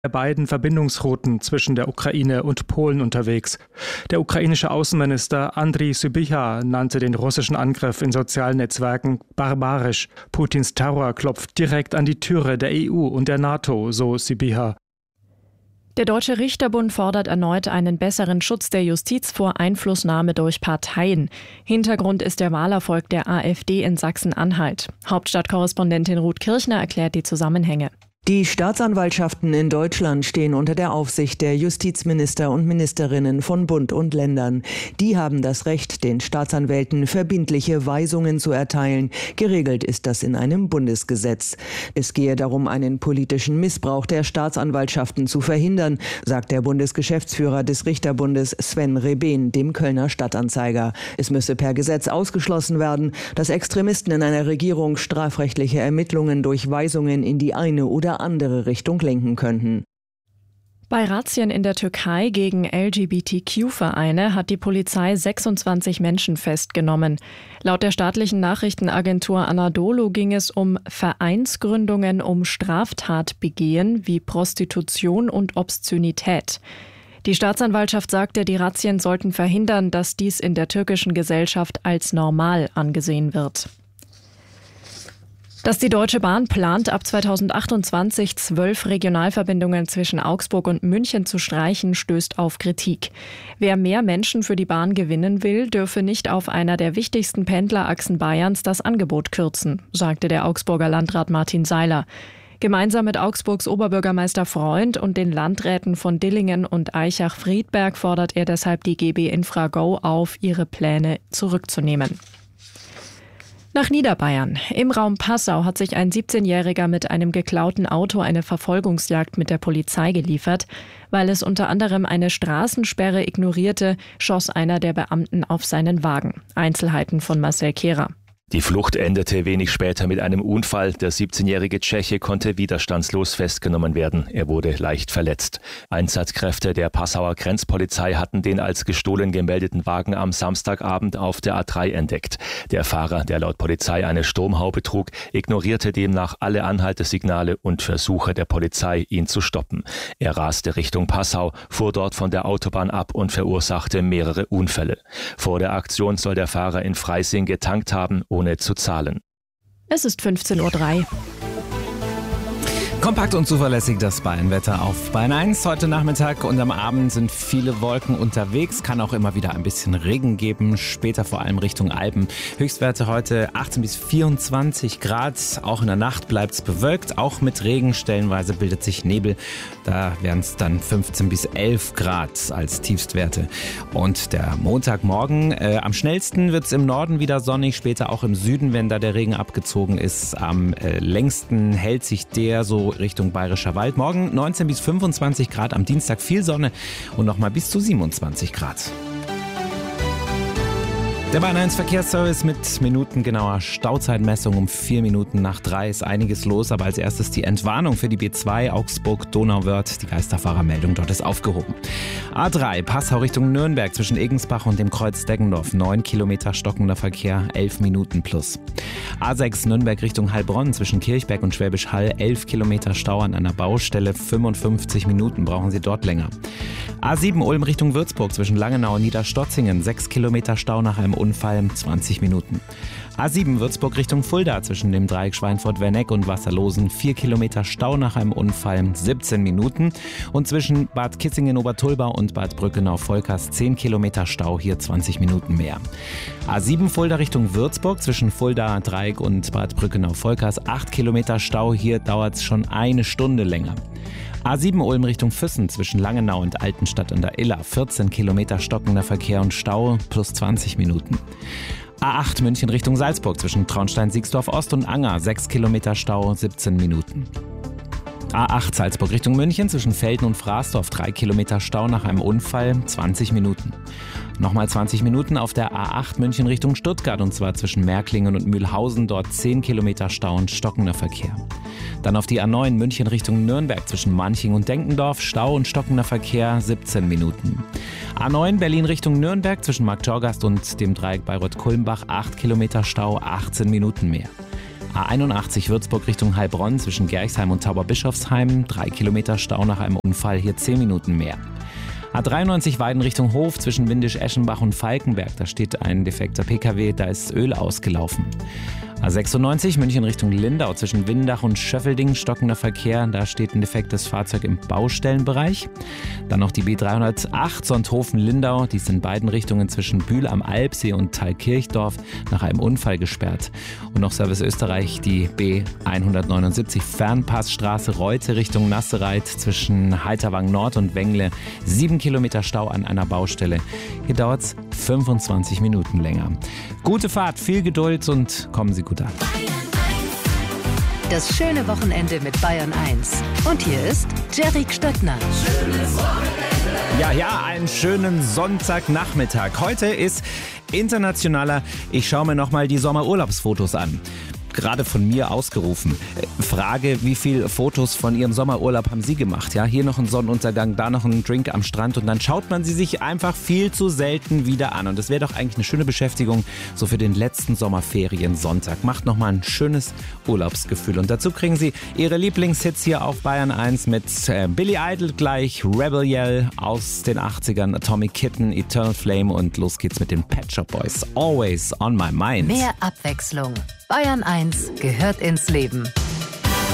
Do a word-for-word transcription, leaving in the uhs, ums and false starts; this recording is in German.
der beiden Verbindungsrouten zwischen der Ukraine und Polen unterwegs. Der ukrainische Außenminister Andriy Sybiha nannte den russischen Angriff in sozialen Netzwerken barbarisch. Putins Terror klopft direkt an die Türe der E U und der NATO, so Sybiha. Der Deutsche Richterbund fordert erneut einen besseren Schutz der Justiz vor Einflussnahme durch Parteien. Hintergrund ist der Wahlerfolg der AfD in Sachsen-Anhalt. Hauptstadtkorrespondentin Ruth Kirchner erklärt die Zusammenhänge. Die Staatsanwaltschaften in Deutschland stehen unter der Aufsicht der Justizminister und Ministerinnen von Bund und Ländern. Die haben das Recht, den Staatsanwälten verbindliche Weisungen zu erteilen. Geregelt ist das in einem Bundesgesetz. Es gehe darum, einen politischen Missbrauch der Staatsanwaltschaften zu verhindern, sagt der Bundesgeschäftsführer des Richterbundes Sven Reben dem Kölner Stadtanzeiger. Es müsse per Gesetz ausgeschlossen werden, dass Extremisten in einer Regierung strafrechtliche Ermittlungen durch Weisungen in die eine oder andere Richtung lenken könnten. Bei Razzien in der Türkei gegen L G B T Q-Vereine hat die Polizei sechsundzwanzig Menschen festgenommen. Laut der staatlichen Nachrichtenagentur Anadolu ging es um Vereinsgründungen, um Straftatbegehen wie Prostitution und Obszönität. Die Staatsanwaltschaft sagte, die Razzien sollten verhindern, dass dies in der türkischen Gesellschaft als normal angesehen wird. Dass die Deutsche Bahn plant, ab zweitausendachtundzwanzig zwölf Regionalverbindungen zwischen Augsburg und München zu streichen, stößt auf Kritik. Wer mehr Menschen für die Bahn gewinnen will, dürfe nicht auf einer der wichtigsten Pendlerachsen Bayerns das Angebot kürzen, sagte der Augsburger Landrat Martin Seiler. Gemeinsam mit Augsburgs Oberbürgermeister Freund und den Landräten von Dillingen und Aichach-Friedberg fordert er deshalb die G B Infra-Go auf, ihre Pläne zurückzunehmen. Nach Niederbayern. Im Raum Passau hat sich ein siebzehnjähriger mit einem geklauten Auto eine Verfolgungsjagd mit der Polizei geliefert. Weil es unter anderem eine Straßensperre ignorierte, schoss einer der Beamten auf seinen Wagen. Einzelheiten von Marcel Kehrer. Die Flucht endete wenig später mit einem Unfall. Der siebzehnjährige Tscheche konnte widerstandslos festgenommen werden. Er wurde leicht verletzt. Einsatzkräfte der Passauer Grenzpolizei hatten den als gestohlen gemeldeten Wagen am Samstagabend auf der A drei entdeckt. Der Fahrer, der laut Polizei eine Sturmhaube trug, ignorierte demnach alle Anhaltesignale und Versuche der Polizei, ihn zu stoppen. Er raste Richtung Passau, fuhr dort von der Autobahn ab und verursachte mehrere Unfälle. Vor der Aktion soll der Fahrer in Freising getankt haben, ohne zu zahlen. Es ist fünfzehn Uhr drei. Kompakt und zuverlässig das Bayernwetter auf Bayern eins. Heute Nachmittag und am Abend sind viele Wolken unterwegs. Kann auch immer wieder ein bisschen Regen geben. Später vor allem Richtung Alpen. Höchstwerte heute achtzehn bis vierundzwanzig Grad. Auch in der Nacht bleibt es bewölkt. Auch mit Regen. Stellenweise bildet sich Nebel. Da wären es dann fünfzehn bis elf Grad als Tiefstwerte. Und der Montagmorgen. Äh, am schnellsten wird es im Norden wieder sonnig. Später auch im Süden, wenn da der Regen abgezogen ist. Am äh, längsten hält sich der so Richtung Bayerischer Wald. Morgen neunzehn bis fünfundzwanzig Grad, am Dienstag viel Sonne und nochmal bis zu siebenundzwanzig Grad. Der Bayern eins Verkehrsservice mit minutengenauer Stauzeitmessung um vier Minuten nach drei ist einiges los, aber als erstes die Entwarnung für die B zwei Augsburg-Donauwörth. Die Geisterfahrermeldung dort ist aufgehoben. A drei Passau Richtung Nürnberg zwischen Egensbach und dem Kreuz Deggendorf. neun Kilometer stockender Verkehr, elf Minuten plus. A sechs Nürnberg Richtung Heilbronn zwischen Kirchberg und Schwäbisch Hall. elf Kilometer Stau an einer Baustelle, fünfundfünfzig Minuten brauchen Sie dort länger. A sieben Ulm Richtung Würzburg zwischen Langenau und Niederstotzingen. sechs Kilometer Stau nach einem Unfall, zwanzig Minuten. A sieben Würzburg Richtung Fulda zwischen dem Dreieck Schweinfurt-Werneck und Wasserlosen. vier Kilometer Stau nach einem Unfall, siebzehn Minuten. Und zwischen Bad Kitzingen-Obertulbau und Bad Brückenau-Volkers zehn Kilometer Stau, hier zwanzig Minuten mehr. A sieben Fulda Richtung Würzburg zwischen Fulda, Dreieck und Bad Brückenau-Volkers acht Kilometer Stau, hier dauert es schon eine Stunde länger. A sieben Ulm Richtung Füssen zwischen Langenau und Altenstadt an der Iller. vierzehn Kilometer stockender Verkehr und Stau plus zwanzig Minuten. A acht München Richtung Salzburg zwischen Traunstein-Siegsdorf Ost und Anger. sechs Kilometer Stau, siebzehn Minuten. A acht Salzburg Richtung München zwischen Velden und Fraßdorf. drei Kilometer Stau nach einem Unfall, zwanzig Minuten. Nochmal zwanzig Minuten auf der A acht München Richtung Stuttgart und zwar zwischen Märklingen und Mühlhausen. Dort zehn Kilometer Stau und stockender Verkehr. Dann auf die A neun München Richtung Nürnberg zwischen Manching und Denkendorf. Stau und stockender Verkehr, siebzehn Minuten. A neun Berlin Richtung Nürnberg zwischen Marktschorgast und dem Dreieck Bayreuth-Kulmbach. acht Kilometer Stau, achtzehn Minuten mehr. A einundachtzig Würzburg Richtung Heilbronn zwischen Gerchsheim und Tauberbischofsheim. Drei Kilometer Stau nach einem Unfall, hier zehn Minuten mehr. A dreiundneunzig Weiden Richtung Hof zwischen Windisch-Eschenbach und Falkenberg. Da steht ein defekter Pkw, da ist Öl ausgelaufen. A sechsundneunzig München Richtung Lindau zwischen Windach und Schöffelding stockender Verkehr. Da steht ein defektes Fahrzeug im Baustellenbereich. Dann noch die B dreihundertacht Sonthofen-Lindau. Die ist in beiden Richtungen zwischen Bühl am Alpsee und Thalkirchdorf nach einem Unfall gesperrt. Und noch Service Österreich, die B hundertneunundsiebzig Fernpassstraße Reute Richtung Nassereit zwischen Halterwang Nord und Wengle. Sieben Kilometer Stau an einer Baustelle. Hier dauert es fünfundzwanzig Minuten länger. Gute Fahrt, viel Geduld und kommen Sie gut an. Das schöne Wochenende mit Bayern eins. Und hier ist Jerry Stöttner. Ja, ja, einen schönen Sonntagnachmittag. Heute ist internationaler, ich schaue mir nochmal die Sommerurlaubsfotos an. Gerade von mir ausgerufen. Frage, wie viele Fotos von Ihrem Sommerurlaub haben Sie gemacht? Ja, hier noch ein Sonnenuntergang, da noch ein Drink am Strand und dann schaut man sie sich einfach viel zu selten wieder an. Und das wäre doch eigentlich eine schöne Beschäftigung so für den letzten Sommerferien-Sonntag. Macht nochmal ein schönes Urlaubsgefühl. Und dazu kriegen Sie Ihre Lieblingshits hier auf Bayern eins mit äh, Billy Idol gleich, Rebel Yell aus den achtzigern, Atomic Kitten, Eternal Flame und los geht's mit den Pet Shop Boys. Always on my mind. Mehr Abwechslung. Bayern eins gehört ins Leben.